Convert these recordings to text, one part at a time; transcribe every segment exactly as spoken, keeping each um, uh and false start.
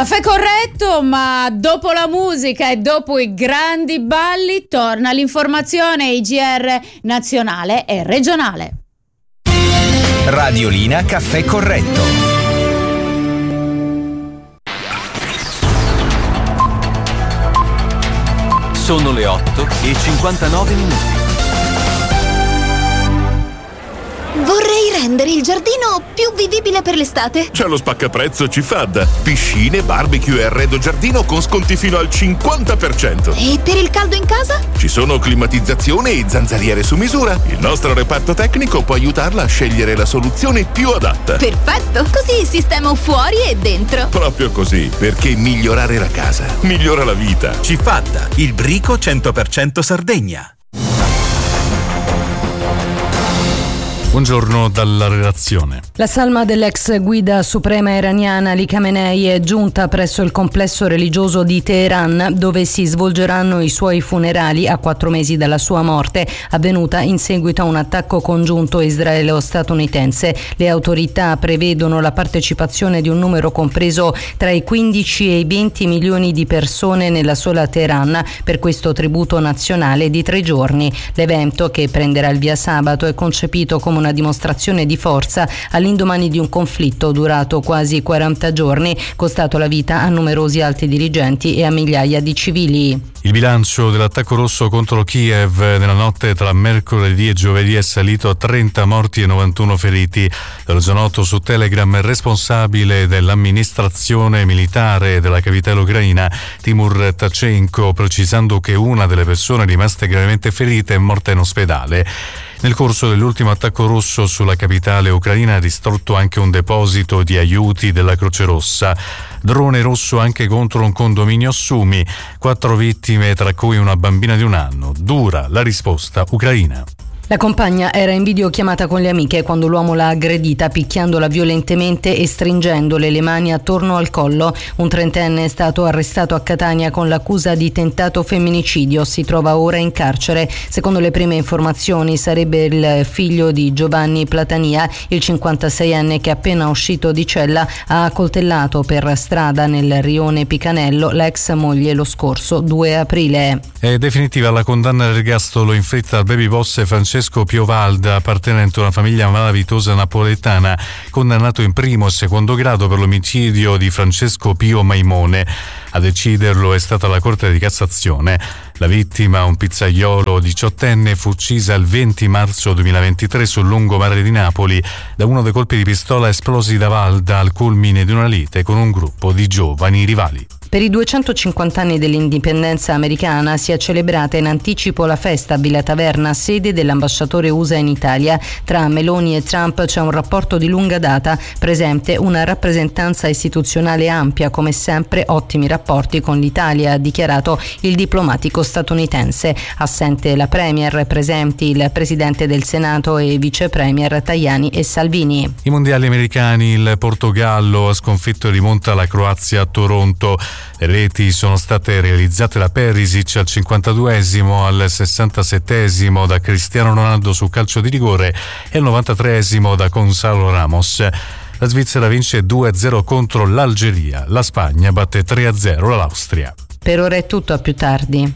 Caffè corretto, ma dopo la musica e dopo i grandi balli torna l'informazione I G R nazionale e regionale. Radiolina Caffè corretto. Sono le otto e cinquantanove minuti. Vorrei rendere il giardino più vivibile per l'estate. C'è lo spaccaprezzo Cifad. Piscine, barbecue e arredo giardino con sconti fino al cinquanta per cento. E per il caldo in casa? Ci sono climatizzazione e zanzariere su misura. Il nostro reparto tecnico può aiutarla a scegliere la soluzione più adatta. Perfetto, così sistemo fuori e dentro. Proprio così, perché migliorare la casa migliora la vita. Cifad, il brico cento per cento Sardegna. Buongiorno dalla redazione. La salma dell'ex guida suprema iraniana Ali Khamenei è giunta presso il complesso religioso di Teheran, dove si svolgeranno i suoi funerali a quattro mesi dalla sua morte, avvenuta in seguito a un attacco congiunto israelo-statunitense. Le autorità prevedono la partecipazione di un numero compreso tra i quindici e i venti milioni di persone nella sola Teheran per questo tributo nazionale di tre giorni. L'evento, che prenderà il via sabato, è concepito come una dimostrazione di forza all'indomani di un conflitto durato quasi quaranta giorni, costato la vita a numerosi alti dirigenti e a migliaia di civili. Il bilancio dell'attacco russo contro Kiev nella notte tra mercoledì e giovedì è salito a trenta morti e novantuno feriti. L'ha reso noto su Telegram il responsabile dell'amministrazione militare della capitale ucraina, Timur Tachenko, precisando che una delle persone rimaste gravemente ferite è morta in ospedale. Nel corso dell'ultimo attacco russo sulla capitale ucraina è distrutto anche un deposito di aiuti della Croce Rossa. Drone russo anche contro un condominio a Sumi. Quattro vittime, tra cui una bambina di un anno. Dura la risposta ucraina. La compagna era in videochiamata con le amiche quando l'uomo l'ha aggredita, picchiandola violentemente e stringendole le mani attorno al collo. Un trentenne è stato arrestato a Catania con l'accusa di tentato femminicidio. Si trova ora in carcere. Secondo le prime informazioni sarebbe il figlio di Giovanni Platania, il cinquantaseienne che appena uscito di cella ha accoltellato per strada nel rione Picanello l'ex moglie lo scorso due aprile. È definitiva la condanna all'ergastolo inflitta al baby boss Francesco Piovalda, appartenente a una famiglia malavitosa napoletana, condannato in primo e secondo grado per l'omicidio di Francesco Pio Maimone. A deciderlo è stata la Corte di Cassazione. La vittima, un pizzaiolo diciottenne, fu uccisa il venti marzo duemilaventitré sul lungomare di Napoli da uno dei colpi di pistola esplosi da Valda al culmine di una lite con un gruppo di giovani rivali. Per i duecentocinquanta anni dell'indipendenza americana si è celebrata in anticipo la festa a Villa Taverna, sede dell'ambasciatore U S A in Italia. Tra Meloni e Trump c'è un rapporto di lunga data, presente una rappresentanza istituzionale ampia, come sempre ottimi rapporti con l'Italia, ha dichiarato il diplomatico statunitense. Assente la Premier, presenti il Presidente del Senato e Vice Premier Tajani e Salvini. I mondiali americani, il Portogallo ha sconfitto e rimonta la Croazia a Toronto. Le reti sono state realizzate da Perisic al cinquantaduesimo, al sessantasettesimo da Cristiano Ronaldo su calcio di rigore e al novantatreesimo da Gonzalo Ramos. La Svizzera vince due a zero contro l'Algeria, la Spagna batte tre a zero l'Austria. Per ora è tutto, a più tardi.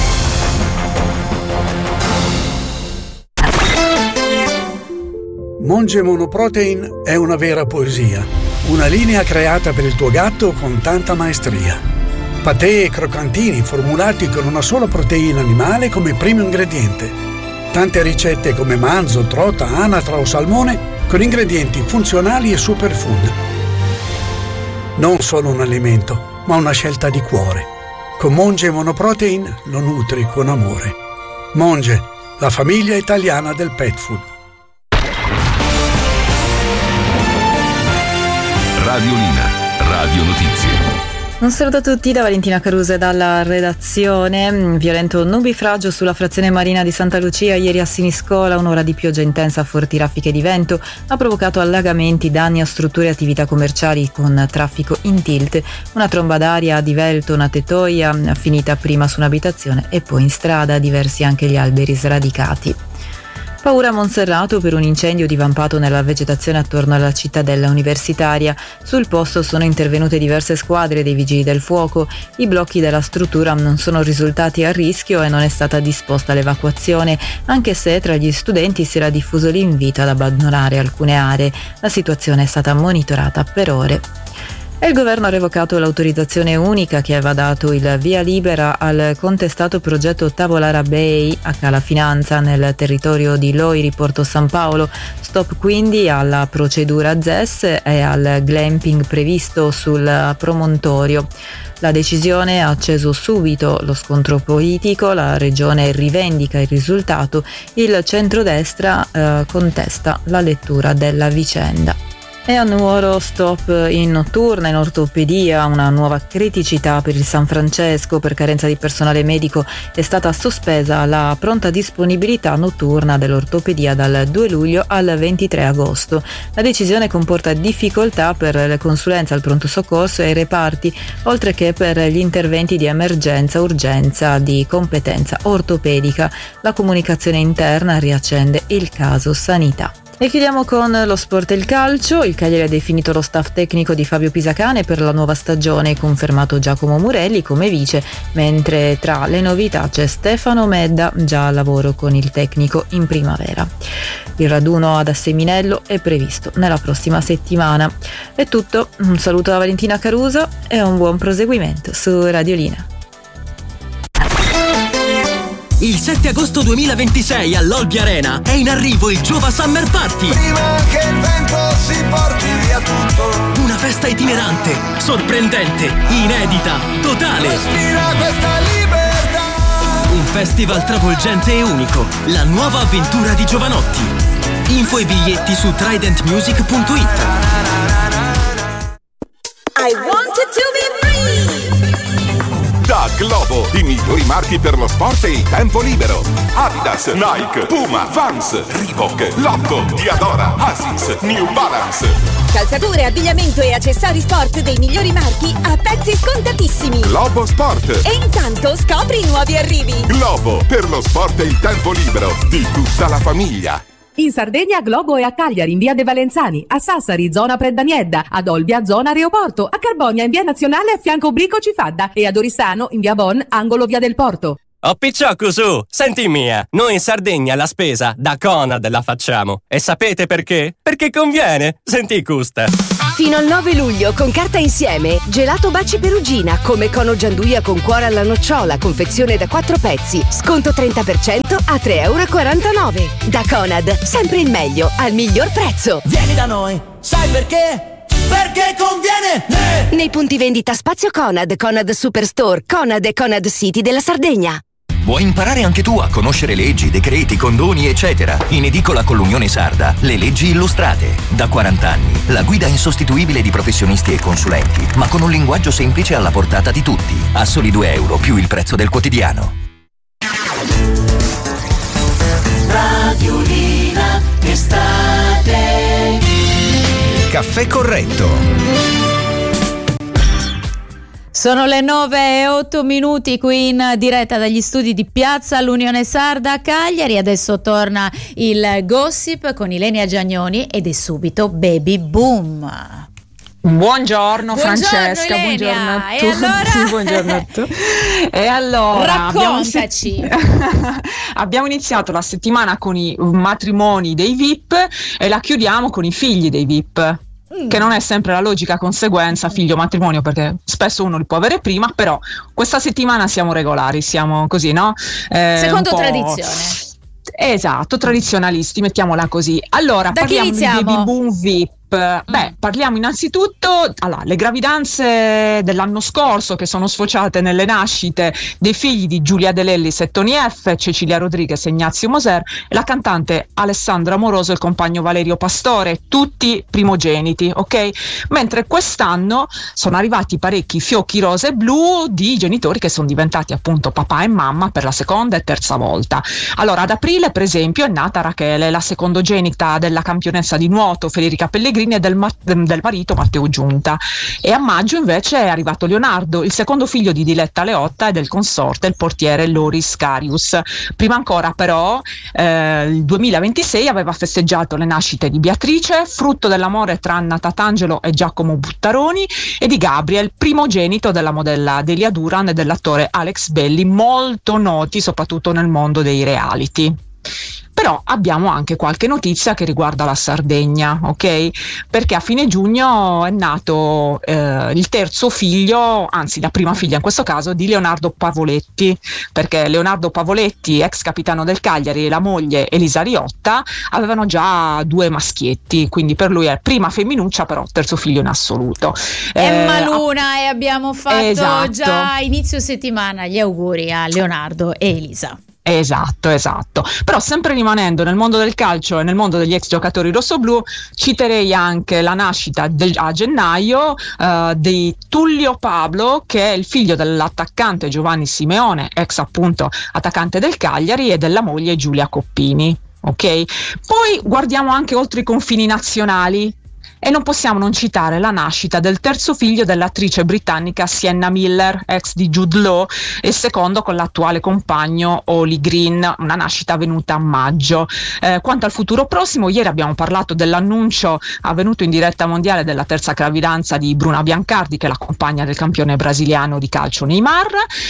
Monge Monoprotein è una vera poesia, una linea creata per il tuo gatto con tanta maestria. Patè e croccantini formulati con una sola proteina animale come primo ingrediente. Tante ricette come manzo, trota, anatra o salmone con ingredienti funzionali e superfood. Non solo un alimento, ma una scelta di cuore. Con Monge Monoprotein lo nutri con amore. Monge, la famiglia italiana del pet food. Radiolina, Radio Notizie. Un saluto a tutti da Valentina Caruso e dalla redazione. Violento nubifragio sulla frazione marina di Santa Lucia ieri a Siniscola. Un'ora di pioggia intensa a forti raffiche di vento ha provocato allagamenti, danni a strutture e attività commerciali con traffico in tilt. Una tromba d'aria ha divelto una tettoia finita prima su un'abitazione e poi in strada, diversi anche gli alberi sradicati. Paura a Monserrato per un incendio divampato nella vegetazione attorno alla cittadella universitaria. Sul posto sono intervenute diverse squadre dei vigili del fuoco. I blocchi della struttura non sono risultati a rischio e non è stata disposta l'evacuazione, anche se tra gli studenti si era diffuso l'invito ad abbandonare alcune aree. La situazione è stata monitorata per ore. E il governo ha revocato l'autorizzazione unica che aveva dato il via libera al contestato progetto Tavolara Bay a Cala Finanza nel territorio di Loiri, Porto San Paolo. Stop quindi alla procedura Z E S e al glamping previsto sul promontorio. La decisione ha acceso subito lo scontro politico, la regione rivendica il risultato, il centrodestra eh, contesta la lettura della vicenda. E a Nuoro stop in notturna in ortopedia, una nuova criticità per il San Francesco. Per carenza di personale medico è stata sospesa la pronta disponibilità notturna dell'ortopedia dal due luglio al ventitré agosto. La decisione comporta difficoltà per le consulenze al pronto soccorso e ai reparti, oltre che per gli interventi di emergenza urgenza di competenza ortopedica. La comunicazione interna riaccende il caso sanità. E chiudiamo con lo sport e il calcio. Il Cagliari ha definito lo staff tecnico di Fabio Pisacane per la nuova stagione, confermato Giacomo Murelli come vice, mentre tra le novità c'è Stefano Medda, già al lavoro con il tecnico in primavera. Il raduno ad Asseminello è previsto nella prossima settimana. È tutto, un saluto da Valentina Caruso e un buon proseguimento su Radiolina. Il sette agosto duemilaventisei all'Olbia Arena è in arrivo il Giova Summer Party. Prima che il vento si porti via tutto. Una festa itinerante, sorprendente, inedita, totale. Respira questa libertà. Un festival travolgente e unico. La nuova avventura di Giovanotti. Info e biglietti su trident music punto it. I wanted to be free. Da Globo, i migliori marchi per lo sport e il tempo libero. Adidas, Nike, Puma, Vans, Reebok, Lotto, Diadora, Asics, New Balance. Calzature, abbigliamento e accessori sport dei migliori marchi a prezzi scontatissimi. Globo Sport. E intanto scopri i nuovi arrivi. Globo, per lo sport e il tempo libero di tutta la famiglia. In Sardegna Globo è a Cagliari in via De Valenzani, a Sassari zona Preddaniedda, ad Olbia zona Aeroporto, a Carbonia in via Nazionale a fianco Brico Cifadda e ad Oristano in via Bon angolo via del Porto. Oh picciocco su, senti mia, noi in Sardegna la spesa da Conad la facciamo. E sapete perché? Perché conviene, senti custa. Fino al nove luglio con Carta Insieme, gelato Baci Perugina come cono gianduia con cuore alla nocciola, confezione da quattro pezzi, sconto trenta per cento a tre e quarantanove euro. Da Conad, sempre il meglio al miglior prezzo. Vieni da noi, sai perché? Perché conviene! Eh! Nei punti vendita Spazio Conad, Conad Superstore, Conad e Conad City della Sardegna. Vuoi imparare anche tu a conoscere leggi, decreti, condoni, eccetera? In edicola con l'Unione Sarda, le leggi illustrate. Da quaranta anni, la guida insostituibile di professionisti e consulenti, ma con un linguaggio semplice alla portata di tutti. A soli due euro più il prezzo del quotidiano. Radiolina estate. Caffè corretto. Sono le nove e otto minuti qui in diretta dagli studi di Piazza l'Unione Sarda a Cagliari. Adesso torna il gossip con Ilenia Giagnoni ed è subito Baby Boom. Buongiorno, buongiorno Francesca, Ilenia. buongiorno a tutti. E allora? Buongiorno a tutti. E allora raccontaci. Abbiamo, abbiamo iniziato la settimana con i matrimoni dei V I P e la chiudiamo con i figli dei V I P. Mm. Che non è sempre la logica conseguenza figlio matrimonio, perché spesso uno li può avere prima, però questa settimana siamo regolari, siamo così, no? Eh, Secondo tradizione. Esatto, tradizionalisti, mettiamola così. Allora, da parliamo chi iniziamo? di Baby Boom V I P. Beh, parliamo innanzitutto allora, le gravidanze dell'anno scorso che sono sfociate nelle nascite dei figli di Giulia De Lellis e Tony F, Cecilia Rodriguez e Ignazio Moser e la cantante Alessandra Amoroso e il compagno Valerio Pastore, tutti primogeniti, ok? Mentre quest'anno sono arrivati parecchi fiocchi rosa e blu di genitori che sono diventati appunto papà e mamma per la seconda e terza volta. Allora, ad aprile per esempio è nata Rachele, la secondogenita della campionessa di nuoto Federica Pellegrini, Pellegrini e del, ma- del marito Matteo Giunta. E a maggio invece è arrivato Leonardo, il secondo figlio di Diletta Leotta e del consorte, il portiere Loris Karius. Prima ancora però eh, il duemilaventisei aveva festeggiato le nascite di Beatrice, frutto dell'amore tra Anna Tatangelo e Giacomo Buttaroni, e di Gabriel, primogenito della modella Delia Duran e dell'attore Alex Belli, molto noti soprattutto nel mondo dei reality. Però abbiamo anche qualche notizia che riguarda la Sardegna, ok? Perché a fine giugno è nato eh, il terzo figlio, anzi la prima figlia in questo caso, di Leonardo Pavoletti, perché Leonardo Pavoletti, ex capitano del Cagliari, e la moglie Elisa Riotta avevano già due maschietti, quindi per lui è prima femminuccia, però terzo figlio in assoluto. Emma Eh, Luna, e abbiamo fatto Esatto. già inizio settimana gli auguri a Leonardo e Elisa. Esatto, esatto. Però sempre rimanendo nel mondo del calcio e nel mondo degli ex giocatori rossoblù, citerei anche la nascita del, a gennaio uh, di Tullio Pablo, che è il figlio dell'attaccante Giovanni Simeone, ex appunto attaccante del Cagliari, e della moglie Giulia Coppini. Ok? Poi guardiamo anche oltre i confini nazionali. E non possiamo non citare la nascita del terzo figlio dell'attrice britannica Sienna Miller, ex di Jude Law, e secondo con l'attuale compagno Oli Green, una nascita avvenuta a maggio. Eh, quanto al futuro prossimo, ieri abbiamo parlato dell'annuncio avvenuto in diretta mondiale della terza gravidanza di Bruna Biancardi, che è la compagna del campione brasiliano di calcio Neymar,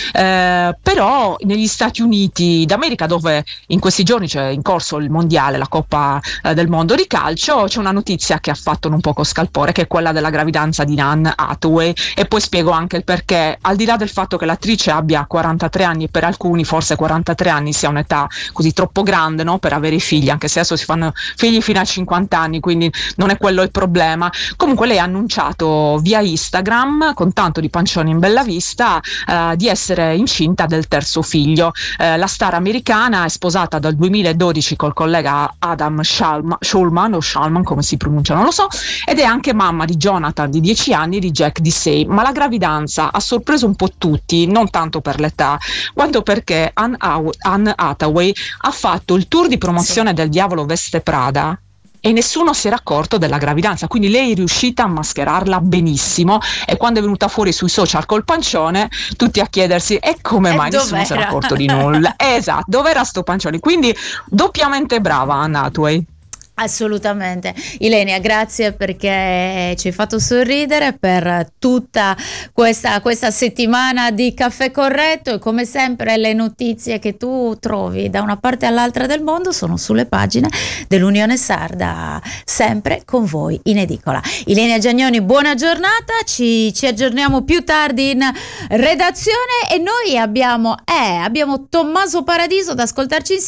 eh, però negli Stati Uniti d'America, dove in questi giorni c'è in corso il mondiale, la Coppa eh, del Mondo di calcio, c'è una notizia che ha fatto un poco scalpore, che è quella della gravidanza di Anne Hathaway, e poi spiego anche il perché. Al di là del fatto che l'attrice abbia quarantatré anni, e per alcuni forse quarantatré anni sia un'età così troppo grande, no, per avere i figli, anche se adesso si fanno figli fino a cinquanta anni, quindi non è quello il problema. Comunque lei ha annunciato via Instagram, con tanto di pancioni in bella vista, eh, di essere incinta del terzo figlio. Eh, la star americana è sposata dal duemiladodici col collega Adam Schulman, Schulman o Schulman come si pronuncia non lo so, ed è anche mamma di Jonathan di dieci anni, di Jack di sei. Ma la gravidanza ha sorpreso un po' tutti, non tanto per l'età quanto perché Anne, Haw- Anne Hathaway ha fatto il tour di promozione sì. del Diavolo Veste Prada, e nessuno si era accorto della gravidanza, quindi lei è riuscita a mascherarla benissimo, e quando è venuta fuori sui social col pancione, tutti a chiedersi e come mai e nessuno si era accorto di nulla. Esatto, dov'era sto pancione? Quindi doppiamente brava Anne Hathaway. Assolutamente. Ilenia, grazie perché ci hai fatto sorridere per tutta questa, questa settimana di Caffè Corretto, e come sempre le notizie che tu trovi da una parte all'altra del mondo sono sulle pagine dell'Unione Sarda, sempre con voi in edicola. Ilenia Giagnoni, buona giornata, ci, ci aggiorniamo più tardi in redazione, e noi abbiamo, eh, abbiamo Tommaso Paradiso da ascoltarci insieme.